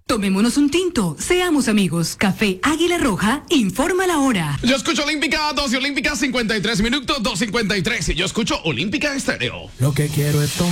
Tomémonos un tinto, seamos amigos. Café Águila Roja, informa la hora. Yo escucho Olímpica 12, Olímpica 53 minutos, 2:53. Y yo escucho Olímpica Estéreo. Lo que quiero es